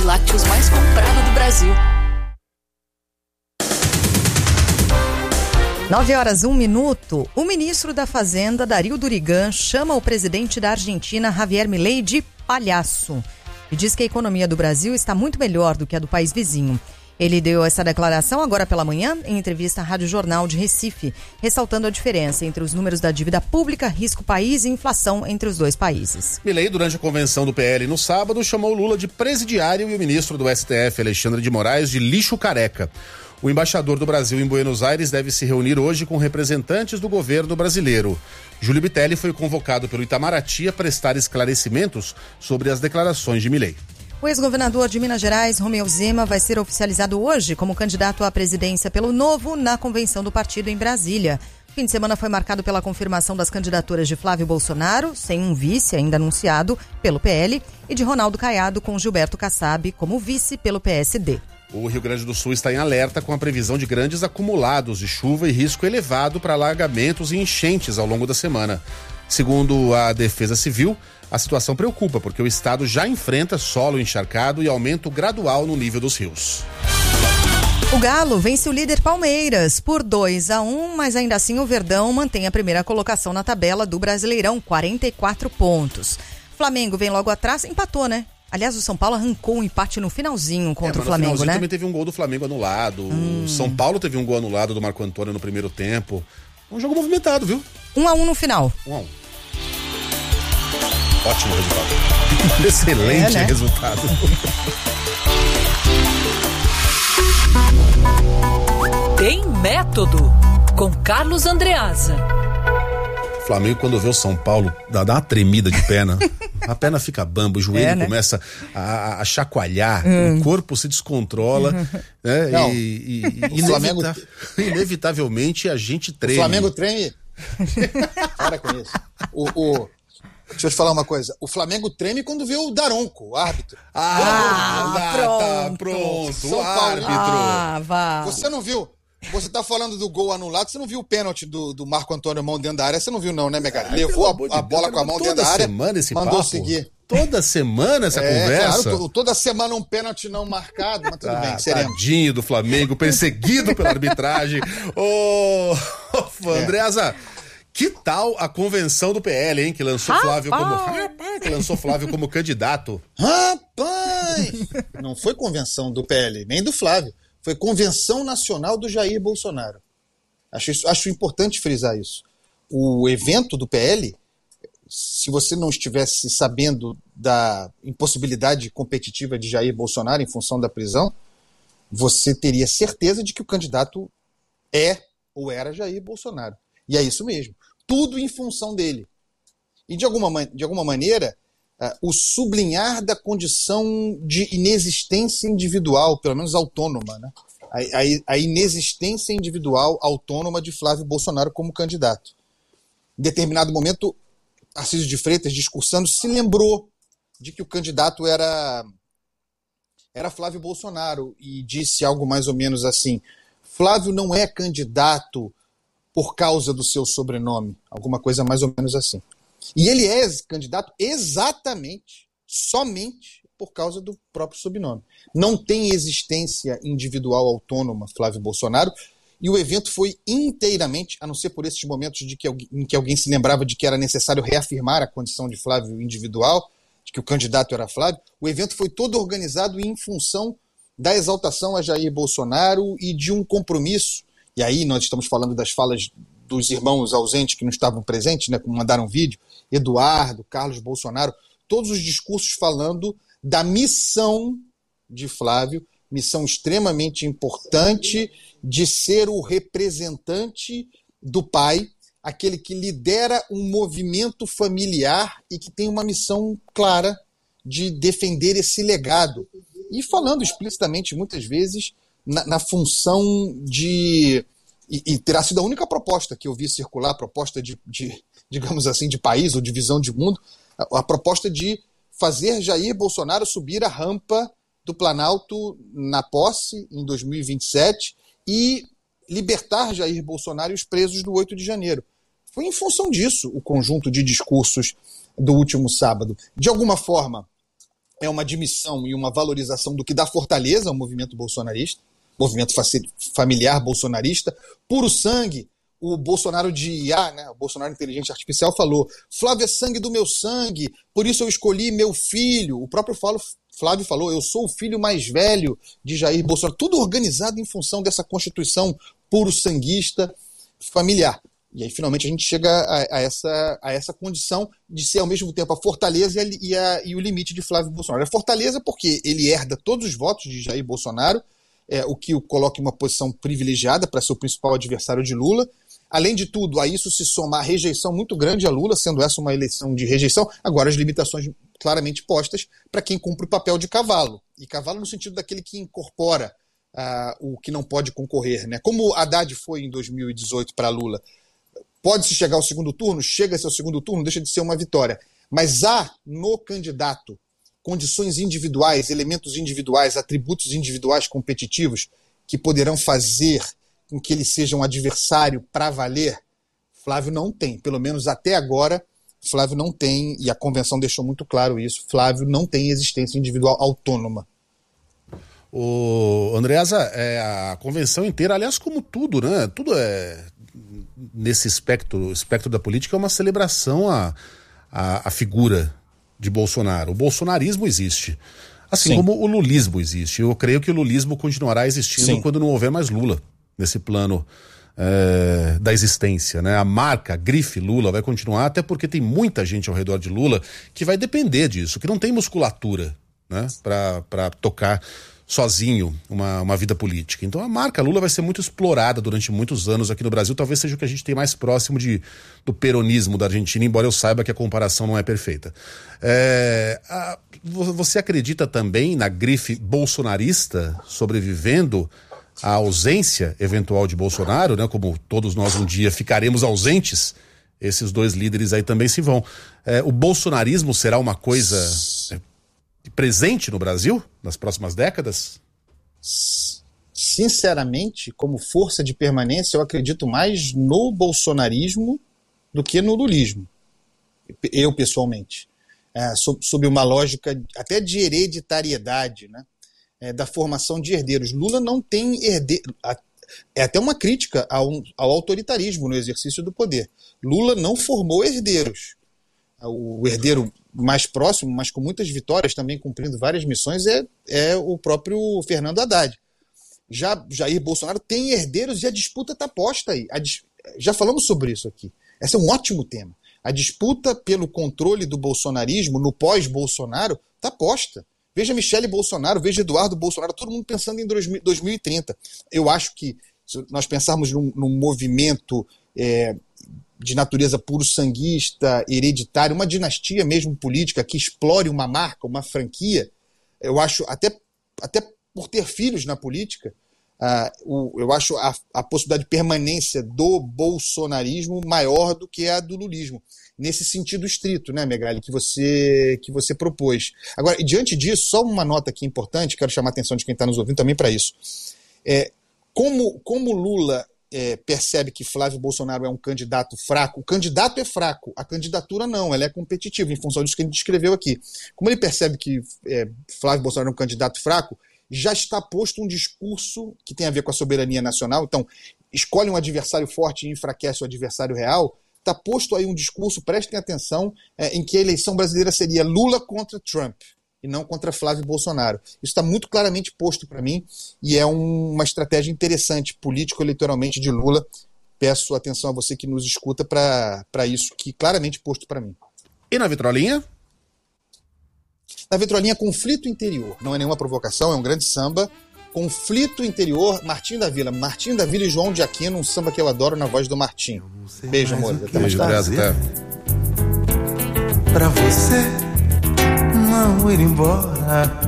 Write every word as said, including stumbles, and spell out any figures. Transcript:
lácteos mais comprado do Brasil. Nove horas, um minuto. O ministro da Fazenda, Dario Durigan, chama o presidente da Argentina, Javier Milei, de palhaço. E diz que a economia do Brasil está muito melhor do que a do país vizinho. Ele deu essa declaração agora pela manhã em entrevista à Rádio Jornal de Recife, ressaltando a diferença entre os números da dívida pública, risco país e inflação entre os dois países. Milei, durante a convenção do P L no sábado, chamou Lula de presidiário e o ministro do S T F, Alexandre de Moraes, de lixo careca. O embaixador do Brasil em Buenos Aires deve se reunir hoje com representantes do governo brasileiro. Júlio Bitelli foi convocado pelo Itamaraty a prestar esclarecimentos sobre as declarações de Milei. O ex-governador de Minas Gerais, Romeu Zema, vai ser oficializado hoje como candidato à presidência pelo Novo na convenção do partido em Brasília. O fim de semana foi marcado pela confirmação das candidaturas de Flávio Bolsonaro, sem um vice ainda anunciado, pelo P L, e de Ronaldo Caiado com Gilberto Kassab como vice pelo P S D. O Rio Grande do Sul está em alerta com a previsão de grandes acumulados de chuva e risco elevado para alagamentos e enchentes ao longo da semana. Segundo a Defesa Civil, a situação preocupa porque o estado já enfrenta solo encharcado e aumento gradual no nível dos rios. O Galo vence o líder Palmeiras por dois a um, mas ainda assim o Verdão mantém a primeira colocação na tabela do Brasileirão, quarenta e quatro pontos. Flamengo vem logo atrás, empatou, né? Aliás, o São Paulo arrancou um empate no finalzinho contra é, o Flamengo, no né? Também teve um gol do Flamengo anulado. Hum. O São Paulo teve um gol anulado do Marco Antônio no primeiro tempo. Um jogo movimentado, viu? Um a um no final. Um a um. Ótimo resultado. Excelente é, né? resultado. Tem método com Carlos Andreasa. O Flamengo, quando vê o São Paulo, dá, dá uma tremida de perna. A perna fica bamba, o joelho é, né? começa a, a chacoalhar, hum. o corpo se descontrola. Né? Não, e, e, o Flamengo... inevitavelmente a gente treme. O Flamengo treme. Para com isso. O, o... Deixa eu te falar uma coisa. O Flamengo treme quando vê o Daronco, o árbitro. Ah, ah pronto. Tá, pronto. São o Paulo, árbitro. Ah, vá. Você não viu? Você tá falando do gol anulado, você não viu o pênalti do, do Marco Antônio mão dentro da área? Você não viu não, né, Megali? Levou a, a bola de com a mão dentro da área, semana esse mandou papo? seguir. Toda semana essa é, conversa? Claro, toda semana um pênalti não marcado, mas tudo ah, bem, seremos. Tadinho do Flamengo, perseguido pela arbitragem. Ô, oh, é. Andreasa, que tal a convenção do P L, hein? Que lançou Rapaz. Flávio como. Rapaz, que lançou Flávio como candidato. Rapaz! Não foi convenção do P L, nem do Flávio. Foi convenção nacional do Jair Bolsonaro. Acho, isso, acho importante frisar isso. O evento do P L, se você não estivesse sabendo da impossibilidade competitiva de Jair Bolsonaro em função da prisão, você teria certeza de que o candidato é ou era Jair Bolsonaro. E é isso mesmo. Tudo em função dele. E, de alguma, de alguma maneira, uh, o sublinhar da condição de inexistência individual, pelo menos autônoma, né? a, a, a inexistência individual autônoma de Flávio Bolsonaro como candidato. Em determinado momento, Tarcísio de Freitas, discursando, se lembrou de que o candidato era, era Flávio Bolsonaro e disse algo mais ou menos assim: Flávio não é candidato por causa do seu sobrenome, alguma coisa mais ou menos assim. E ele é candidato exatamente, somente por causa do próprio sobrenome. Não tem existência individual autônoma Flávio Bolsonaro, e o evento foi inteiramente, a não ser por esses momentos de que, em que alguém se lembrava de que era necessário reafirmar a condição de Flávio individual, de que o candidato era Flávio, o evento foi todo organizado em função da exaltação a Jair Bolsonaro e de um compromisso. E aí nós estamos falando das falas dos irmãos ausentes que não estavam presentes, né, como mandaram vídeo, Eduardo, Carlos Bolsonaro, todos os discursos falando da missão de Flávio, missão extremamente importante de ser o representante do pai, aquele que lidera um movimento familiar e que tem uma missão clara de defender esse legado. E falando explicitamente, muitas vezes, na, na função de... E, e terá sido a única proposta que eu vi circular, proposta de, de, digamos assim, de país ou de visão de mundo, a, a proposta de fazer Jair Bolsonaro subir a rampa do Planalto na posse em dois mil e vinte e sete e libertar Jair Bolsonaro e os presos do oito de janeiro. Foi em função disso o conjunto de discursos do último sábado. De alguma forma, é uma admissão e uma valorização do que dá fortaleza ao movimento bolsonarista, movimento familiar bolsonarista, puro sangue. O Bolsonaro de I A, né, o Bolsonaro Inteligência Artificial falou, Flávio é sangue do meu sangue, por isso eu escolhi meu filho. O próprio Flávio falou, eu sou o filho mais velho de Jair Bolsonaro. Tudo organizado em função dessa constituição puro sanguista familiar. E aí finalmente a gente chega a, a, essa, a essa condição de ser ao mesmo tempo a fortaleza e, a, e, a, e o limite de Flávio Bolsonaro. A fortaleza porque ele herda todos os votos de Jair Bolsonaro, é, o que o coloca em uma posição privilegiada para ser o principal adversário de Lula. Além de tudo, a isso se soma a rejeição muito grande a Lula, sendo essa uma eleição de rejeição. Agora, as limitações claramente postas para quem cumpre o papel de cavalo. E cavalo no sentido daquele que incorpora uh, o que não pode concorrer, né? Como Haddad foi em dois mil e dezoito para Lula. Pode-se chegar ao segundo turno? Chega-se ao segundo turno, deixa de ser uma vitória. Mas há no candidato condições individuais, elementos individuais, atributos individuais competitivos que poderão fazer com que ele seja um adversário para valer. Flávio não tem, pelo menos até agora, Flávio não tem, e a convenção deixou muito claro isso, Flávio não tem existência individual autônoma. O Andreasa, é a convenção inteira, aliás, como tudo, né? Tudo é, nesse espectro, espectro da política, é uma celebração à, à, à figura de Bolsonaro. O bolsonarismo existe, assim Sim. como o lulismo existe. Eu creio que o lulismo continuará existindo Sim. quando não houver mais Lula nesse plano é, da existência, né? A marca, a grife Lula vai continuar, até porque tem muita gente ao redor de Lula que vai depender disso, que não tem musculatura, né? Para tocar sozinho uma, uma vida política. Então a marca Lula vai ser muito explorada durante muitos anos aqui no Brasil, talvez seja o que a gente tem mais próximo de, do peronismo da Argentina, embora eu saiba que a comparação não é perfeita. É, a, você acredita também na grife bolsonarista sobrevivendo a ausência eventual de Bolsonaro, né? Como todos nós um dia ficaremos ausentes, esses dois líderes aí também se vão. É, o bolsonarismo será uma coisa é, presente no Brasil nas próximas décadas? Sinceramente, como força de permanência, eu acredito mais no bolsonarismo do que no lulismo. Eu, pessoalmente. É, sob, sob uma lógica até de hereditariedade, né? É, da formação de herdeiros. Lula não tem herdeiro. É até uma crítica ao, ao autoritarismo no exercício do poder. Lula não formou herdeiros. O herdeiro mais próximo, mas com muitas vitórias, também cumprindo várias missões, é, é o próprio Fernando Haddad. Já Jair Bolsonaro tem herdeiros e a disputa está posta aí. Dis... Já falamos sobre isso aqui. Esse é um ótimo tema. A disputa pelo controle do bolsonarismo no pós-Bolsonaro está posta. Veja Michele Bolsonaro, veja Eduardo Bolsonaro, todo mundo pensando em dois mil e trinta. Eu acho que, se nós pensarmos num, num movimento é, de natureza puro sanguista, hereditário, uma dinastia mesmo política que explore uma marca, uma franquia, eu acho, até, até por ter filhos na política, uh, o, eu acho a, a possibilidade de permanência do bolsonarismo maior do que a do lulismo. Nesse sentido estrito, né, Megali, que você, que você propôs. Agora, diante disso, só uma nota aqui importante, quero chamar a atenção de quem está nos ouvindo também para isso. É, como, como Lula é, percebe que Flávio Bolsonaro é um candidato fraco, o candidato é fraco, a candidatura não, ela é competitiva, em função disso que a gente descreveu aqui. Como ele percebe que é, Flávio Bolsonaro é um candidato fraco, já está posto um discurso que tem a ver com a soberania nacional, então escolhe um adversário forte e enfraquece o adversário real. Está posto aí um discurso, prestem atenção, é, em que a eleição brasileira seria Lula contra Trump e não contra Flávio Bolsonaro. Isso está muito claramente posto para mim e é um, uma estratégia interessante político-eleitoralmente de Lula. Peço atenção a você que nos escuta para isso, que claramente posto para mim. E na vitrolinha? Na vitrolinha, conflito interior. Não é nenhuma provocação, é um grande samba. Conflito interior, Martinho da Vila. Martinho da Vila e João de Aquino, um samba que eu adoro na voz do Martinho. Beijo, amor. Até mais tarde. Pra você não ir embora.